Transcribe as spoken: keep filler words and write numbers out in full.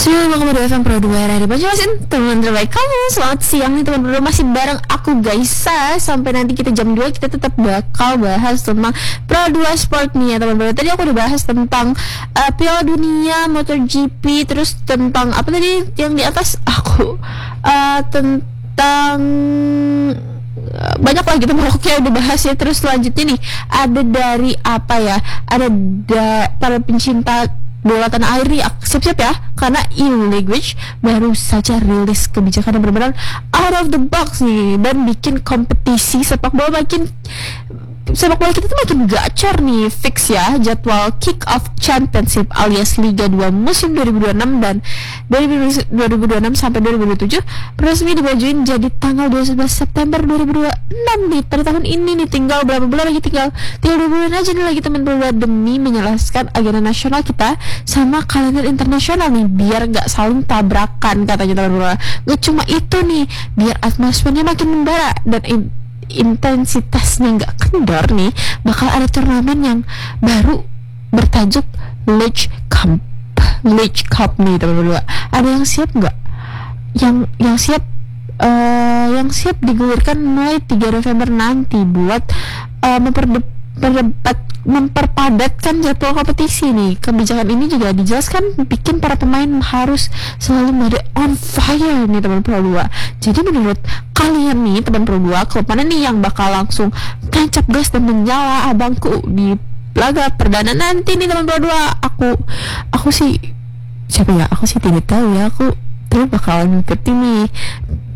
Selamat kembali di F M Pro dua R R Banjarmasin, teman terbaik kamu. Selamat siang nih teman berdua, masih bareng aku Gaisa. Sampai nanti kita jam dua kita tetap bakal bahas tentang Pro dua Sport nih ya teman berdua. Tadi aku udah bahas tentang uh, Piala Dunia, MotoGP, terus tentang apa tadi yang di atas aku uh, tentang banyak lagi teman aku kayak udah bahas ya. Terus selanjutnya nih ada dari apa ya, ada da, para pencinta bola tanah air nih, siap-siap ya, karena E-Language baru saja rilis kebijakan yang benar-benar out of the box nih dan bikin kompetisi sepak bola makin sepak bola kita tuh makin gacor nih. Fix ya jadwal kick off championship alias Liga dua musim dua ribu dua puluh enam dan dua ribu dua puluh enam sampai dua ribu dua puluh tujuh resmi dimajuin jadi tanggal dua puluh sebelas September dua ribu dua puluh enam nih, pada tahun ini nih. Tinggal berapa bulan lagi, tinggal tinggal dua bulan aja nih lagi teman berdua, demi menjelaskan agenda nasional kita sama kalender internasional nih, biar gak saling tabrakan katanya teman berdua. Gak cuma itu nih, biar atmosfernya makin membara dan in- intensitasnya nggak kendor nih, bakal ada turnamen yang baru bertajuk League Cup. League Cup nih teman berdua. Ada yang siap nggak? Yang yang siap uh, yang siap digulirkan mulai tiga November nanti buat uh, memperdebat memperpadatkan jadwal kompetisi nih. Kebijakan ini juga dijelaskan bikin para pemain harus selalu berada on fire nih teman Pro dua. Jadi menurut kalian nih teman Pro dua, klub mana nih yang bakal langsung tancap gas dan menyala abangku di laga perdana nanti nih teman Pro dua? Aku aku sih siapa ya? Aku sih tidak tahu ya. Aku terus bakalan ngikutin nih